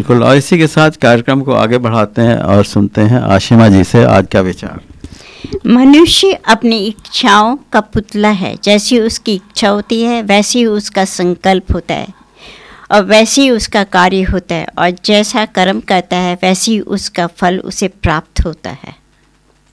बिल्कुल, और इसी के साथ कार्यक्रम को आगे बढ़ाते हैं और सुनते हैं आशिमा जी से आज का विचार। मनुष्य अपनी इच्छाओं का पुतला है। जैसी उसकी इच्छा होती है वैसी ही उसका संकल्प होता है और वैसी ही उसका कार्य होता है, और जैसा कर्म करता है वैसी ही उसका फल उसे प्राप्त होता है।